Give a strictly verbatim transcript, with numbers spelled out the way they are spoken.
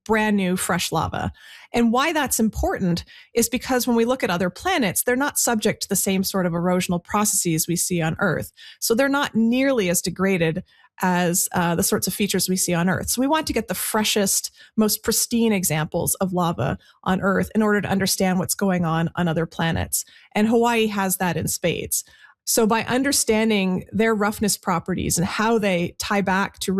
brand new, fresh lava. And why that's important is because when we look at other planets, they're not subject to the same sort of erosional processes we see on Earth. So they're not nearly as degraded as uh, the sorts of features we see on Earth. So we want to get the freshest, most pristine examples of lava on Earth in order to understand what's going on on other planets. And Hawaii has that in spades. So by understanding their roughness properties and how they tie back to